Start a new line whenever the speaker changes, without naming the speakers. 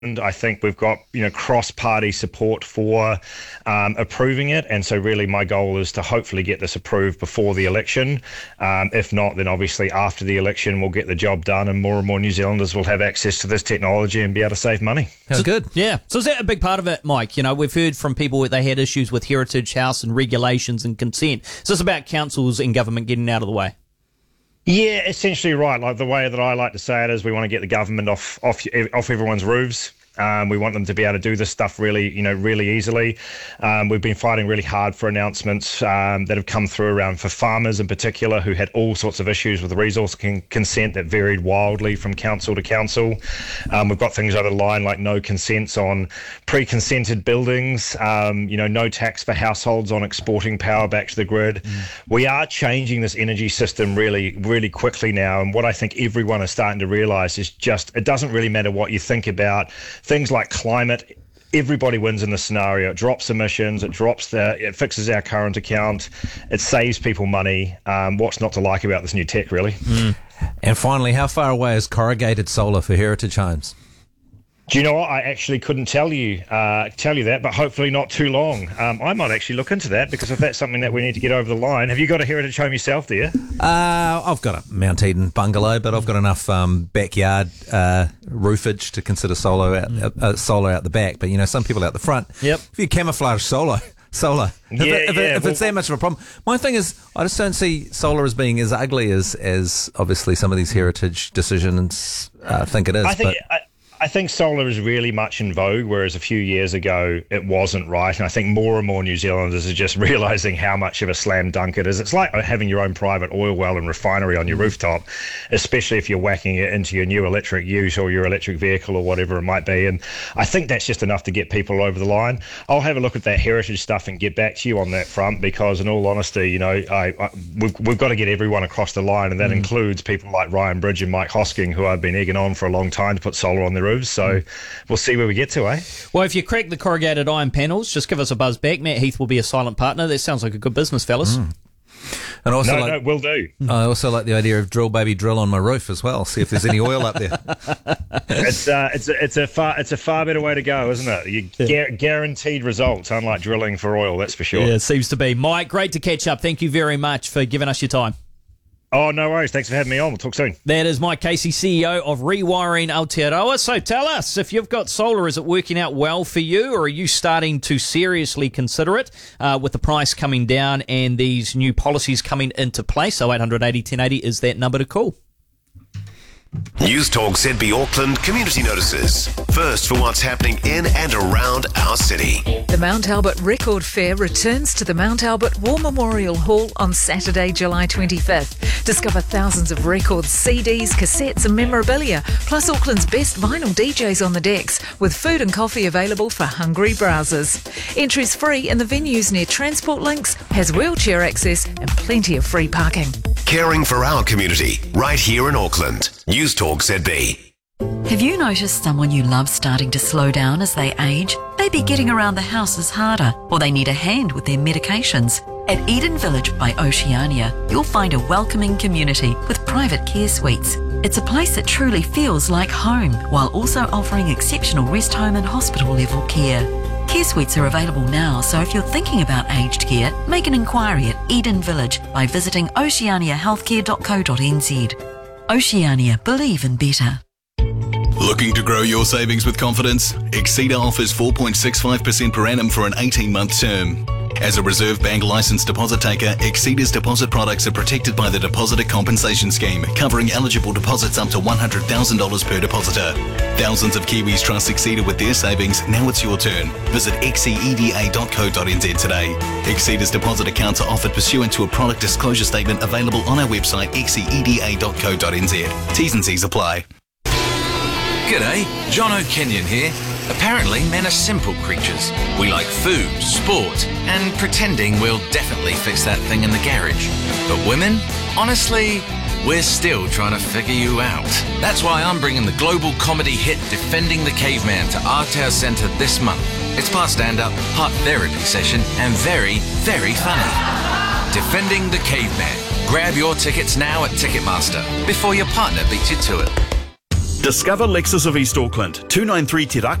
I think we've got, cross-party support for approving it. And so really my goal is to hopefully get this approved before the election. If not, then obviously after the election, we'll get the job done and more New Zealanders will have access to this technology and be able to save money.
Sounds good.
Yeah. So is that a big part of it, Mike? We've heard from people that they had issues with Heritage House and regulations and consent. So it's about councils and government getting out of the way.
Yeah, essentially right. Like the way that I like to say it is we want to get the government off everyone's roofs. We want them to be able to do this stuff really easily. We've been fighting really hard for announcements that have come through around for farmers in particular who had all sorts of issues with resource consent that varied wildly from council to council. We've got things over the line like no consents on pre-consented buildings, no tax for households on exporting power back to the grid. We are changing this energy system really, really quickly now. And what I think everyone is starting to realise is just it doesn't really matter what you think about things like climate. Everybody wins in this scenario. It drops emissions, it fixes our current account, it saves people money. What's not to like about this new tech, really?
And finally, how far away is corrugated solar for Heritage Homes?
Do you know what? I actually couldn't tell you that, but hopefully not too long. I might actually look into that because if that's something that we need to get over the line. Have you got a Heritage Home yourself, dear?
I've got a Mount Eden bungalow, but I've got enough backyard roofage to consider solar out the back. But some people out the front.
Yep.
If you camouflage solar. If it's that much of a problem. My thing is, I just don't see solar as being as ugly as obviously some of these heritage decisions think it is.
I think solar is really much in vogue, whereas a few years ago it wasn't, right? And I think more and more New Zealanders are just realising how much of a slam dunk it is. It's like having your own private oil well and refinery on your rooftop, especially if you're whacking it into your new electric ute or your electric vehicle or whatever it might be. And I think that's just enough to get people over the line. I'll have a look at that heritage stuff and get back to you on that front because, in all honesty, we've got to get everyone across the line, and that includes people like Ryan Bridge and Mike Hosking, who I've been egging on for a long time to put solar on their roofs. So we'll see where we get to, eh?
Well, if you crack the corrugated iron panels, just give us a buzz back. Matt Heath will be a silent partner. That sounds like a good business, fellas.
And also
no, will do.
I also like the idea of drill baby drill on my roof as well. See if there's any oil up there.
It's a far better way to go, isn't it? You guaranteed results, unlike drilling for oil. That's for sure.
Yeah, it seems to be. Mike, great to catch up. Thank you very much for giving us your time.
Oh, no worries. Thanks for having me on. We'll talk soon.
That is Mike Casey, CEO of Rewiring Aotearoa. So tell us, if you've got solar, is it working out well for you, or are you starting to seriously consider it with the price coming down and these new policies coming into place? So 800 80 1080 is that number to call.
News Talk ZB Auckland community notices. First for what's happening in and around our city.
The Mount Albert Record Fair returns to the Mount Albert War Memorial Hall on Saturday, July 25th. Discover thousands of records, CDs, cassettes and memorabilia, plus Auckland's best vinyl DJs on the decks, with food and coffee available for hungry browsers. Entry's free and the venue's near Transport Links, has wheelchair access and plenty of free parking.
Caring for our community, right here in Auckland. News Talk ZB.
Have you noticed someone you love starting to slow down as they age? Maybe getting around the house is harder, or they need a hand with their medications. At Eden Village by Oceania, you'll find a welcoming community with private care suites. It's a place that truly feels like home, while also offering exceptional rest home and hospital level care. Care suites are available now, so if you're thinking about aged care, make an inquiry at Eden Village by visiting oceaniahealthcare.co.nz. Oceania, believe in better.
Looking to grow your savings with confidence? Exceeda offers 4.65% per annum for an 18-month term. As a Reserve Bank licensed deposit taker, Exceeda's deposit products are protected by the Depositor Compensation Scheme, covering eligible deposits up to $100,000 per depositor. Thousands of Kiwis trust Exceeda with their savings. Now it's your turn. Visit xceda.co.nz today. Exceeda's deposit accounts are offered pursuant to a product disclosure statement available on our website xceda.co.nz. T's and C's apply.
G'day, John O'Kenyon here. Apparently, men are simple creatures. We like food, sport, and pretending we'll definitely fix that thing in the garage. But women? Honestly, we're still trying to figure you out. That's why I'm bringing the global comedy hit Defending the Caveman to Aotearoa Centre this month. It's part stand-up, part therapy session, and very, very funny. Defending the Caveman. Grab your tickets now at Ticketmaster before your partner beats you to it.
Discover Lexus of East Auckland, 293 Te Raki